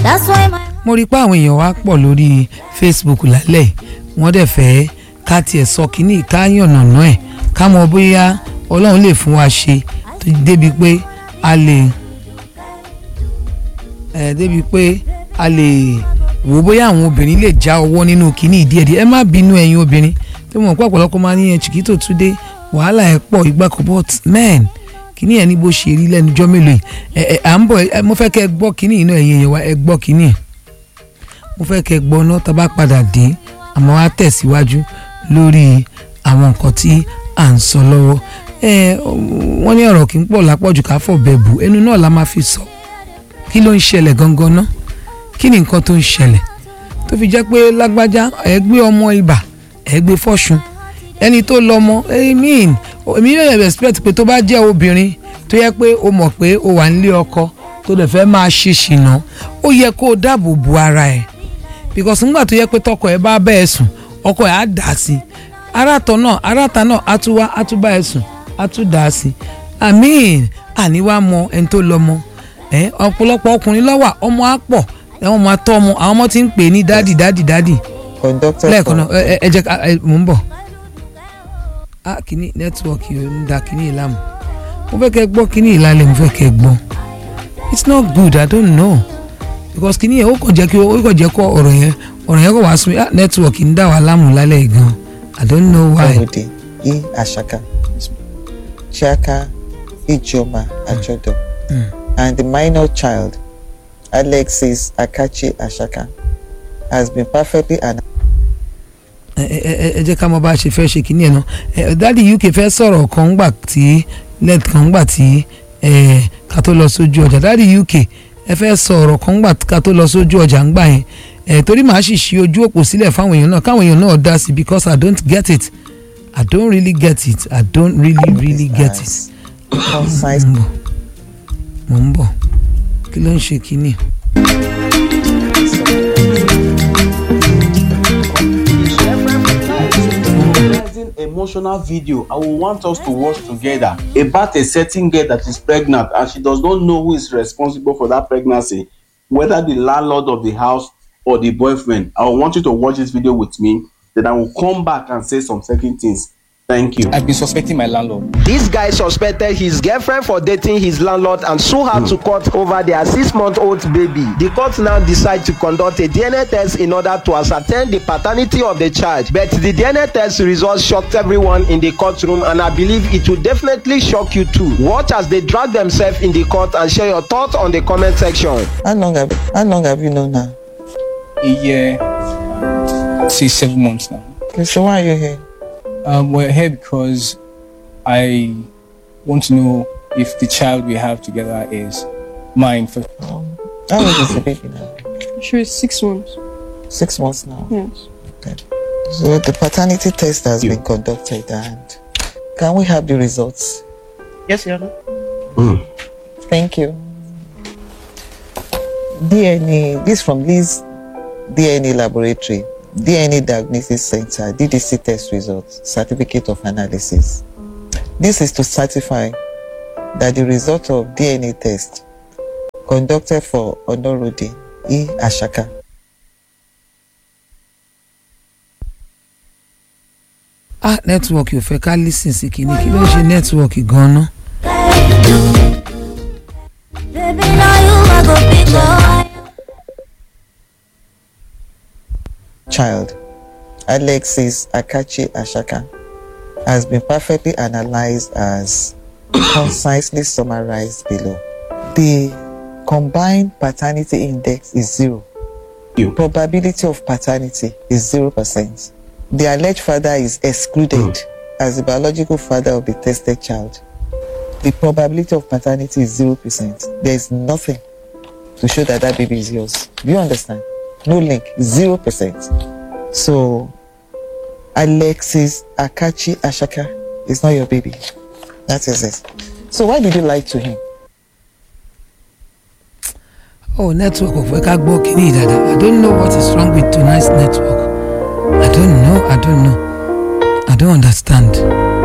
That's why my mo rí i pé àwọn èèyàn wá pọ̀ lórí Facebook lálẹ́ wọ́n dẹ̀ fẹ́ ká tiẹ̀ sọ kínní ká yànnàná ẹ̀ ká mọ bóyá Ọlọ́run lè fún wa ṣe débi pé a lè wò bóyá àwọn obìnrin lè já ọwọ́ nínú kínní díẹ̀díẹ̀ ẹ má bínú ẹ̀yin obìnrin tó mọ̀ pé ọ̀pọ̀lọpọ̀ máa ní Chiquito Túndé wàhálà ẹ̀ pọ̀ ìgbà kan but men kínní ẹ̀ ní bó ṣe rí lẹ́nujọ́ mélòó yìí à ń bọ̀ mo fẹ́ kẹ́ ẹ gbọ́ kínní yìí náà ẹ̀yin èèyàn wa ẹ gbọ́ kínní mo fẹ́ kẹ́ ẹ gbọ́ náà tá a bá padà dé àmọ́ wá tẹ̀síwájú lórí àwọn nǹkan tí à ń sọ lọ́wọ́ wọ́n ní ọ̀rọ̀ kì í pọ̀ lápọ̀jù ká fọ̀ bẹ̀ bù ẹnu náà la máa fi sọ kí ló ń ṣẹlẹ̀ gangan náà kí ni nǹkan tó ń ṣẹlẹ̀ tó fi jẹ́ pé lágbájá ẹ gbé ọmọ ibà ẹ gbé fọ́ṣun ẹni tó lọ́mọ èmi yóò respect pé tó bá jẹ́ obìnrin tó yẹ pé o mọ̀ pé o wà nílé ọkọ tó dẹ̀ fẹ́ máa ṣe ṣìnà ó yẹ kó o dáàbò bo ara ẹ̀ because nígbà tó yẹ pé tọkọ ẹ bá bẹ́ẹ̀ sùn ọkọ ẹ̀ á dà sí aráta náà á tún wá á tún bá ẹ sùn á tún dà sí àníwá mọ ẹni tó lọ́mọ ọ̀pọ̀lọpọ̀ ọkùnrin ló wà ọmọ á pọ̀ ẹ̀wọ̀n máa tọ́ ọmọ àwọn ọmọ tí ń pè ní dádì lẹ́ẹ̀kan náà ẹ jẹ́ ká mò ń bọ̀ kíní nẹ́tíwọ̀kì ń da kíní ìlàmù mo fẹ́ kẹ́ gbọ́ kíní ìlàlẹ̀ mo fẹ́ kẹ́ gbọ́ it's not good I don't know because kíní yẹn ó kàn jẹ́ kó ọ̀rọ̀ yẹn kò wá sún mi nẹ́tíwọ̀kì ń dà wá láàmú lálẹ́ gan I don't know why. Ashaka Chiaka Ijoma Ajodo and the minor child Alexis Akachi Ashaka has been perfectly ẹ jẹ́ ká mọ̀ bá a ṣe fẹ́ ṣe kínní ẹ̀ náà dáàdi UK fẹ́ sọ̀rọ̀ kan gbà tí ká tó lọ sójú ọjà dáàdi UK ẹ fẹ́ sọ̀rọ̀ kan gbà ká tó lọ sójú ọjà ń gbà yẹn torí màá sì ṣí ojú òpó sílẹ̀ fáwọn èèyàn náà káwọn èèyàn náà dá sí because I don't get it I don't really get it I don't really get it. mo ń bọ̀ kí ló ń ṣe kínní. Emotional video I will want us to watch together about a certain girl that is pregnant and she does not know who is responsible for that pregnancy, whether the landlord of the house or the boyfriend. I want you to watch this video with me, then I will come back and say some certain things. Thank you. I've been suspecting my landlord. This guy suspected his girlfriend for dating his landlord and sued her to court over their 6-month-old baby. The court now decided to conduct a DNA test in order to ascertain the paternity of the child. But the DNA test results shocked everyone in the courtroom, and I believe it will definitely shock you too. Watch as they drag themselves in the court and share your thoughts on the comment section. How long have you known now? A year, 6-7 months now. Okay, so why are you here? We're here because I want to know if the child we have together is mine. How old is the baby now? She is 6 months. 6 months now? Yes. Okay. So the paternity test has been conducted, and can we have the results? Yes, Your Honor. Thank you. DNA, this from this DNA laboratory, DNA Diagnosis Center, DDC test results, certificate of analysis. This is to certify that the result of DNA test conducted for Onorode E. Ashaka network yóò fẹ́ ká lísìn sí kìíní kí ló ń ṣe network gan-an. Child Alexis Akachi Ashaka has been perfectly analyzed as concisely summarized below. The combined paternity index is 0. Probability of paternity is 0%. The alleged father is excluded as the biological father of the tested child. The probability of paternity is 0%. There is nothing to show that that baby is yours. Do you understand? No link, 0%. So, Alexis Akachi Ashaka is not your baby. That is it. So why did you lie to him? Oh, network of Wekagbo Kini Dada. I don't know what is wrong with tonight's network. I don't know. I don't understand.